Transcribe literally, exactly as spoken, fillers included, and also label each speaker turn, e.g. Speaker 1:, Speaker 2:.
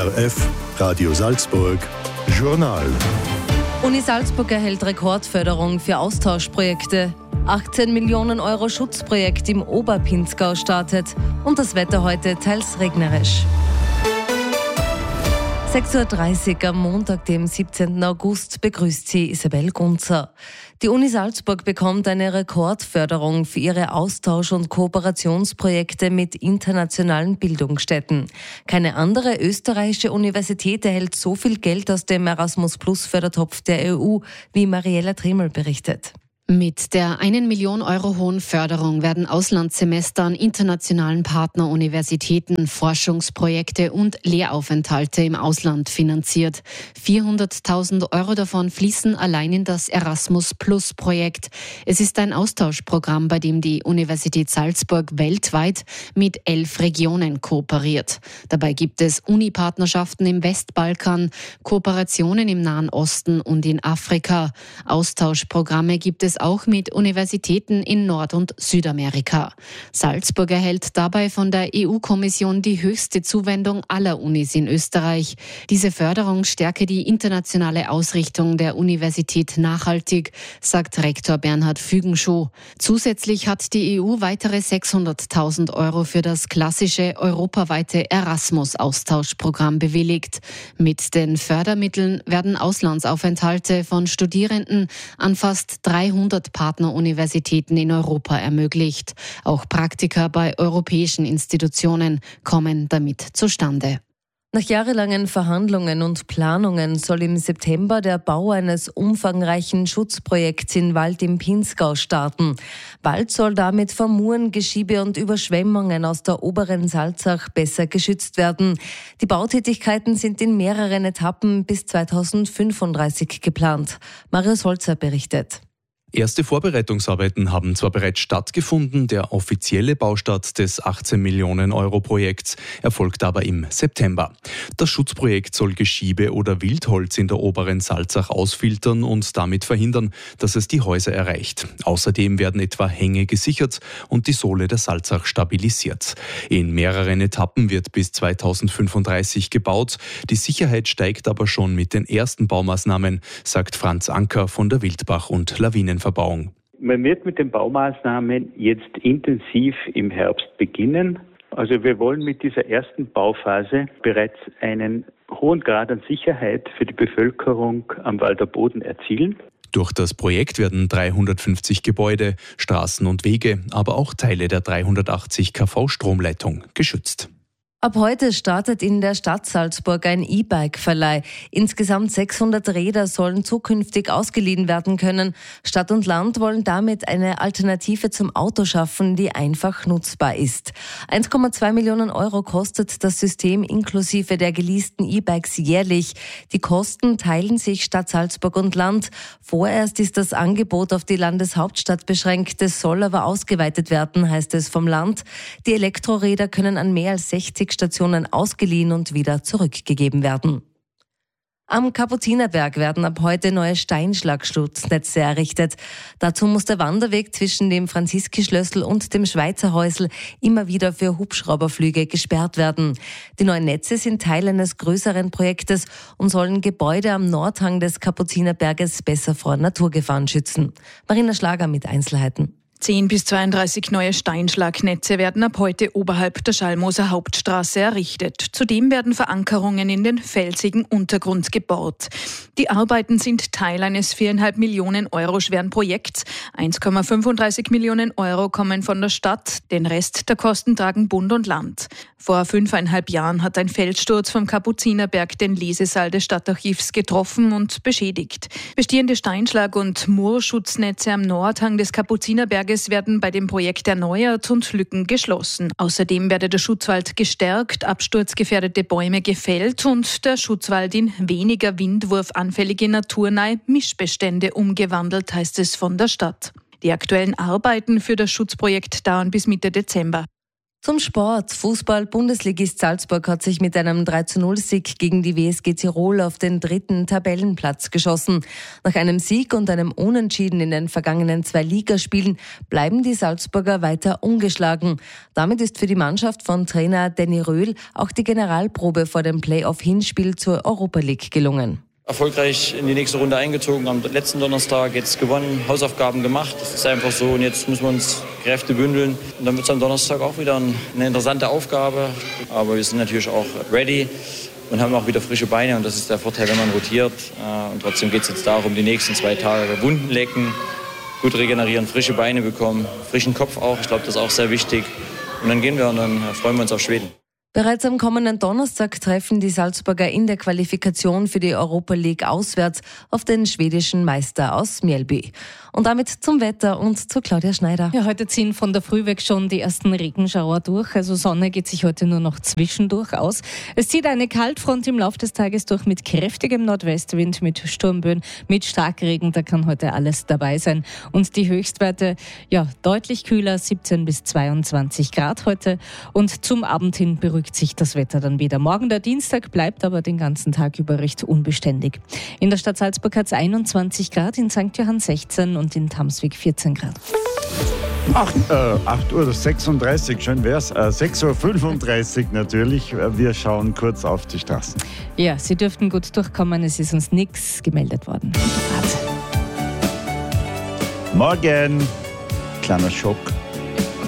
Speaker 1: R F, Radio Salzburg, Journal.
Speaker 2: Uni Salzburg erhält Rekordförderung für Austauschprojekte. achtzehn Millionen Euro Schutzprojekt im Oberpinzgau startet. Und das Wetter heute teils regnerisch. sechs Uhr dreißig am Montag, dem siebzehnten August, begrüßt sie Isabel Gunzer. Die Uni Salzburg bekommt eine Rekordförderung für ihre Austausch- und Kooperationsprojekte mit internationalen Bildungsstätten. Keine andere österreichische Universität erhält so viel Geld aus dem Erasmus-Plus-Fördertopf der E U, wie Mariella Trimmel berichtet.
Speaker 3: Mit der eine Million Euro hohen Förderung werden Auslandssemester an internationalen Partneruniversitäten, Forschungsprojekte und Lehraufenthalte im Ausland finanziert. vierhunderttausend Euro davon fließen allein in das Erasmus-Plus-Projekt. Es ist ein Austauschprogramm, bei dem die Universität Salzburg weltweit mit elf Regionen kooperiert. Dabei gibt es Uni-Partnerschaften im Westbalkan, Kooperationen im Nahen Osten und in Afrika. Austauschprogramme gibt es auch mit Universitäten in Nord- und Südamerika. Salzburg erhält dabei von der E U-Kommission die höchste Zuwendung aller Unis in Österreich. Diese Förderung stärke die internationale Ausrichtung der Universität nachhaltig, sagt Rektor Bernhard Fügenschuh. Zusätzlich hat die E U weitere sechshunderttausend Euro für das klassische europaweite Erasmus-Austauschprogramm bewilligt. Mit den Fördermitteln werden Auslandsaufenthalte von Studierenden an fast dreihundert Partneruniversitäten in Europa ermöglicht. Auch Praktika bei europäischen Institutionen kommen damit zustande.
Speaker 2: Nach jahrelangen Verhandlungen und Planungen soll im September der Bau eines umfangreichen Schutzprojekts in Wald im Pinzgau starten. Wald soll damit vor Muren, Geschiebe und Überschwemmungen aus der oberen Salzach besser geschützt werden. Die Bautätigkeiten sind in mehreren Etappen bis zweitausendfünfunddreißig geplant. Marius Holzer berichtet.
Speaker 4: Erste Vorbereitungsarbeiten haben zwar bereits stattgefunden, der offizielle Baustart des achtzehn Millionen Euro Projekts erfolgt aber im September. Das Schutzprojekt soll Geschiebe oder Wildholz in der oberen Salzach ausfiltern und damit verhindern, dass es die Häuser erreicht. Außerdem werden etwa Hänge gesichert und die Sohle der Salzach stabilisiert. In mehreren Etappen wird bis zweitausendfünfunddreißig gebaut. Die Sicherheit steigt aber schon mit den ersten Baumaßnahmen, sagt Franz Anker von der Wildbach- und Lawinenverbauung.
Speaker 5: Man wird mit den Baumaßnahmen jetzt intensiv im Herbst beginnen. Also wir wollen mit dieser ersten Bauphase bereits einen hohen Grad an Sicherheit für die Bevölkerung am Walder Boden erzielen.
Speaker 4: Durch das Projekt werden dreihundertfünfzig Gebäude, Straßen und Wege, aber auch Teile der dreihundertachtzig Kilovolt Stromleitung geschützt.
Speaker 2: Ab heute startet in der Stadt Salzburg ein E-Bike-Verleih. Insgesamt sechshundert Räder sollen zukünftig ausgeliehen werden können. Stadt und Land wollen damit eine Alternative zum Auto schaffen, die einfach nutzbar ist. eins Komma zwei Millionen Euro kostet das System inklusive der geleasten E-Bikes jährlich. Die Kosten teilen sich Stadt Salzburg und Land. Vorerst ist das Angebot auf die Landeshauptstadt beschränkt. Es soll aber ausgeweitet werden, heißt es vom Land. Die Elektroräder können an mehr als sechzig Stationen ausgeliehen und wieder zurückgegeben werden. Am Kapuzinerberg werden ab heute neue Steinschlagschutznetze errichtet. Dazu muss der Wanderweg zwischen dem Franziskischlössl und dem Schweizerhäusl immer wieder für Hubschrauberflüge gesperrt werden. Die neuen Netze sind Teil eines größeren Projektes und sollen Gebäude am Nordhang des Kapuzinerberges besser vor Naturgefahren schützen. Marina Schlager mit Einzelheiten.
Speaker 6: zehn bis zweiunddreißig neue Steinschlagnetze werden ab heute oberhalb der Schallmoser Hauptstraße errichtet. Zudem werden Verankerungen in den felsigen Untergrund gebohrt. Die Arbeiten sind Teil eines viereinhalb Millionen Euro schweren Projekts. eins Komma fünfunddreißig Millionen Euro kommen von der Stadt, den Rest der Kosten tragen Bund und Land. Vor fünfeinhalb Jahren hat ein Felssturz vom Kapuzinerberg den Lesesaal des Stadtarchivs getroffen und beschädigt. Bestehende Steinschlag- und Moorschutznetze am Nordhang des Kapuzinerberges werden bei dem Projekt erneuert und Lücken geschlossen. Außerdem werde der Schutzwald gestärkt, absturzgefährdete Bäume gefällt und der Schutzwald in weniger windwurfanfällige naturnahe Mischbestände umgewandelt, heißt es von der Stadt. Die aktuellen Arbeiten für das Schutzprojekt dauern bis Mitte Dezember.
Speaker 2: Zum Sport. Fußball-Bundesligist Salzburg hat sich mit einem drei zu null Sieg gegen die W S G Tirol auf den dritten Tabellenplatz geschossen. Nach einem Sieg und einem Unentschieden in den vergangenen zwei Ligaspielen bleiben die Salzburger weiter ungeschlagen. Damit ist für die Mannschaft von Trainer Danny Röhl auch die Generalprobe vor dem Playoff-Hinspiel zur Europa League gelungen.
Speaker 7: Erfolgreich in die nächste Runde eingezogen, am letzten Donnerstag jetzt gewonnen, Hausaufgaben gemacht. Das ist einfach so und jetzt müssen wir uns Kräfte bündeln. Und dann wird es am Donnerstag auch wieder eine interessante Aufgabe. Aber wir sind natürlich auch ready und haben auch wieder frische Beine und das ist der Vorteil, wenn man rotiert. Und trotzdem geht es jetzt darum, die nächsten zwei Tage Wunden lecken, gut regenerieren, frische Beine bekommen, frischen Kopf auch. Ich glaube, das ist auch sehr wichtig. Und dann gehen wir und dann freuen wir uns auf Schweden.
Speaker 2: Bereits am kommenden Donnerstag treffen die Salzburger in der Qualifikation für die Europa League auswärts auf den schwedischen Meister aus Mjällby. Und damit zum Wetter und zu Claudia Schneider.
Speaker 8: Ja, heute ziehen von der Früh weg schon die ersten Regenschauer durch. Also Sonne geht sich heute nur noch zwischendurch aus. Es zieht eine Kaltfront im Laufe des Tages durch mit kräftigem Nordwestwind, mit Sturmböen, mit Starkregen. Da kann heute alles dabei sein. Und die Höchstwerte, ja, deutlich kühler, siebzehn bis zweiundzwanzig Grad heute. Und zum Abend hin beruhigt sich das Wetter dann wieder. Morgen der Dienstag bleibt aber den ganzen Tag über recht unbeständig. In der Stadt Salzburg hat es einundzwanzig Grad, in Sankt Johann sechzehn und in Tamswig vierzehn Grad.
Speaker 9: acht Uhr sechsunddreißig, schön wär's. Äh, sechs Uhr fünfunddreißig natürlich. Wir schauen kurz auf die Straßen.
Speaker 8: Ja, Sie dürften gut durchkommen, es ist uns nichts gemeldet worden.
Speaker 9: Morgen, kleiner Schock.